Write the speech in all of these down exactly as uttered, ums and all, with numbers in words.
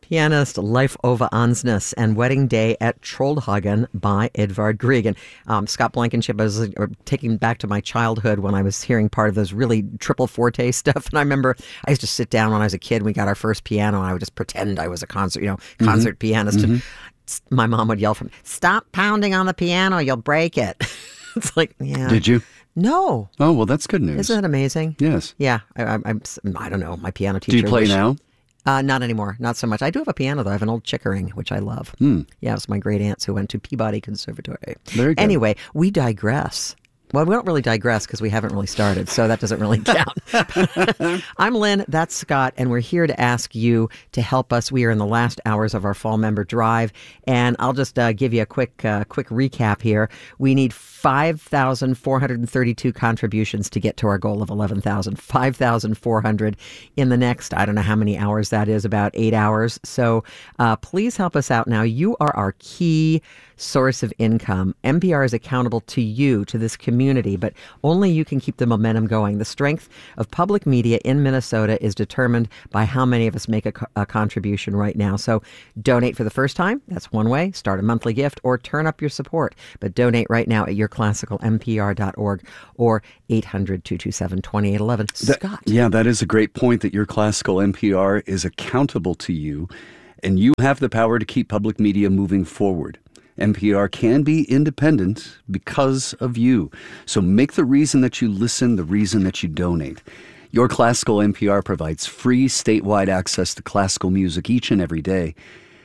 Pianist, Leif Ove Ansnes, and Wedding Day at Troldhagen by Edvard Grieg. And um, Scott Blankenship, I was uh, taking back to my childhood when I was hearing part of those really triple forte stuff. And I remember I used to sit down when I was a kid. We got our first piano, and I would just pretend I was a concert, you know, concert mm-hmm. pianist. Mm-hmm. And my mom would yell from, "Stop pounding on the piano, you'll break it." It's like, yeah. Did you? No. Oh, well, that's good news. Isn't that amazing? Yes. Yeah. I, I, I'm, I don't know. My piano teacher. Do you play wish, now? Uh, not anymore. Not so much. I do have a piano, though. I have an old Chickering, which I love. Hmm. Yeah, it was my great aunts who went to Peabody Conservatory. Very good. Anyway, we digress. Well, we don't really digress because we haven't really started, so that doesn't really count. I'm Lynn, that's Scott, and we're here to ask you to help us. We are in the last hours of our fall member drive, and I'll just uh, give you a quick uh, quick recap here. We need five thousand four hundred thirty-two contributions to get to our goal of eleven thousand. five thousand four hundred in the next, I don't know how many hours that is, about eight hours. So uh, please help us out now. You are our key source of income. N P R is accountable to you, to this community, but only you can keep the momentum going. The strength of public media in Minnesota is determined by how many of us make a, co- a contribution right now. So donate for the first time. That's one way. Start a monthly gift or turn up your support. But donate right now at your classical n p r dot org or eight hundred, two two seven, two eight one one. Scott. That, yeah, that is a great point, that your classical N P R is accountable to you, and you have the power to keep public media moving forward. N P R can be independent because of you. So make the reason that you listen the reason that you donate. Your Classical N P R provides free statewide access to classical music each and every day.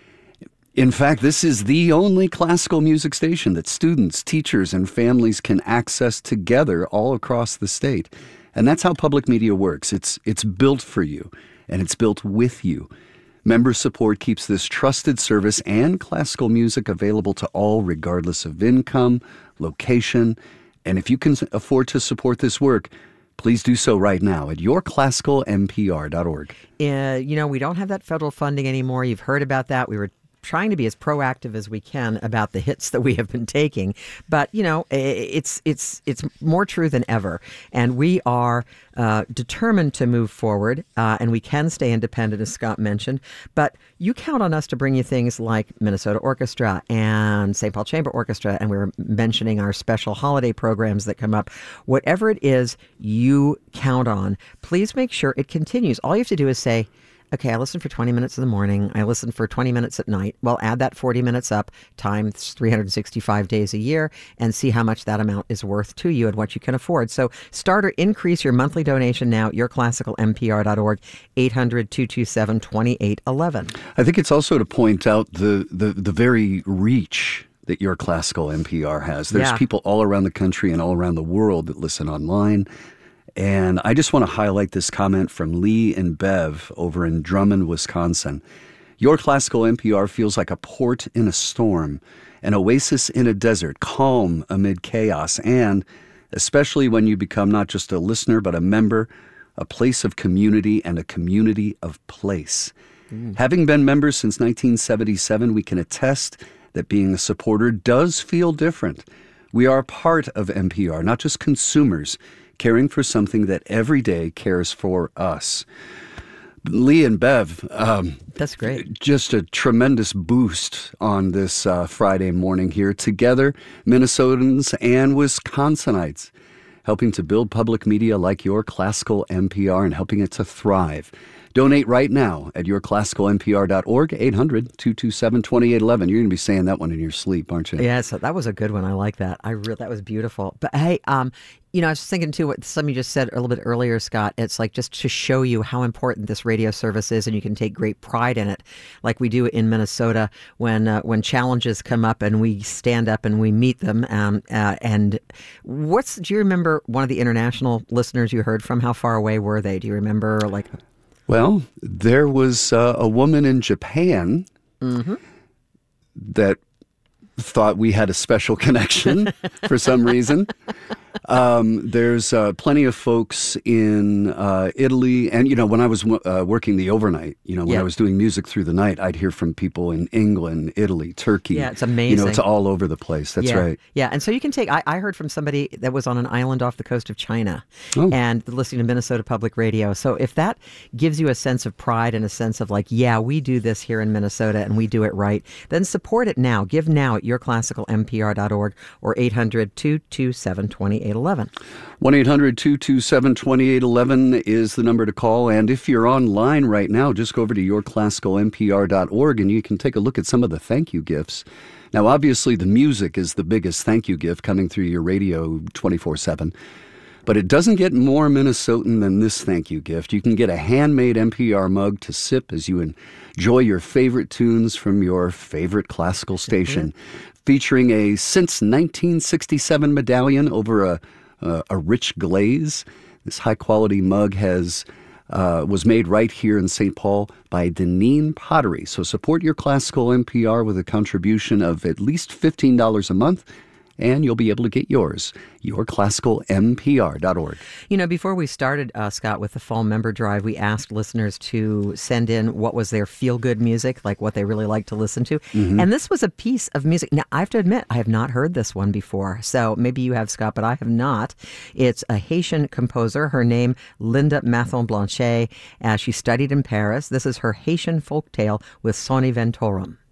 In fact, this is the only classical music station that students, teachers, and families can access together all across the state. And that's how public media works. It's, it's built for you, and it's built with you. Member support keeps this trusted service and classical music available to all, regardless of income, location. And if you can afford to support this work, please do so right now at your classical n p r dot org. Uh, you know, we don't have that federal funding anymore. You've heard about that. We were trying to be as proactive as we can about the hits that we have been taking. But, you know, it's it's it's more true than ever. And we are uh, determined to move forward, uh, and we can stay independent, as Scott mentioned. But you count on us to bring you things like Minnesota Orchestra and Saint Paul Chamber Orchestra, and we were mentioning our special holiday programs that come up. Whatever it is you count on, please make sure it continues. All you have to do is say, okay, I listen for twenty minutes in the morning. I listen for twenty minutes at night. Well, add that forty minutes up times three hundred sixty-five days a year and see how much that amount is worth to you and what you can afford. So start or increase your monthly donation now at your classical n p r dot org, eight hundred, two two seven, two eight one one. I think it's also to point out the, the, the very reach that your classical N P R has. There's Yeah. people all around the country and all around the world that listen online. And I just want to highlight this comment from Lee and Bev over in Drummond, Wisconsin. Your classical N P R feels like a port in a storm, an oasis in a desert, calm amid chaos, and especially when you become not just a listener, but a member, a place of community and a community of place. Mm. Having been members since nineteen seventy-seven, we can attest that being a supporter does feel different. We are part of N P R, not just consumers, caring for something that every day cares for us. Lee and Bev, um, that's great. Just a tremendous boost on this uh, Friday morning here. Together, Minnesotans and Wisconsinites, helping to build public media like your classical N P R and helping it to thrive. Donate right now at your classical n p r dot org, eight hundred, two two seven, two eight one one. You're going to be saying that one in your sleep, aren't you? Yeah, so that was a good one. I like that. I re- that was beautiful. But hey, um, you know, I was thinking too what some of you just said a little bit earlier, Scott. It's like just to show you how important this radio service is, and you can take great pride in it, like we do in Minnesota when uh, when challenges come up and we stand up and we meet them. Um, uh, and what's do you remember one of the international listeners you heard from? How far away were they? Do you remember? Like, well, there was uh, a woman in Japan mm-hmm. that thought we had a special connection for some reason. Um, there's uh, plenty of folks in uh, Italy. And, you know, when I was uh, working the overnight, you know, when yeah. I was doing music through the night, I'd hear from people in England, Italy, Turkey. Yeah, it's amazing. You know, it's all over the place. That's yeah. right. Yeah, and so you can take, I, I heard from somebody that was on an island off the coast of China Oh. and listening to Minnesota Public Radio. So if that gives you a sense of pride and a sense of like, yeah, we do this here in Minnesota and we do it right, then support it now. Give now at your classical m p r dot org or eight hundred, two two seven, two eight one one. one eight hundred, two two seven, two eight one one is the number to call. And if you're online right now, just go over to your classical m p r dot org and you can take a look at some of the thank you gifts. Now, obviously, the music is the biggest thank you gift coming through your radio twenty-four seven. But it doesn't get more Minnesotan than this thank you gift. You can get a handmade N P R mug to sip as you enjoy your favorite tunes from your favorite classical station, mm-hmm. featuring a since nineteen sixty-seven medallion over a, a, a rich glaze. This high-quality mug has uh, was made right here in Saint Paul by Deneen Pottery. So support your classical N P R with a contribution of at least fifteen dollars a month, and you'll be able to get yours. your classical m p r dot org. You know, before we started, uh, Scott, with the Fall Member Drive, we asked listeners to send in what was their feel-good music, like what they really like to listen to. Mm-hmm. And this was a piece of music. Now, I have to admit, I have not heard this one before. So maybe you have, Scott, but I have not. It's a Haitian composer. Her name, Linda Mathon-Blanchet. Uh, she studied in Paris. This is her Haitian folktale with Sonny Ventorum.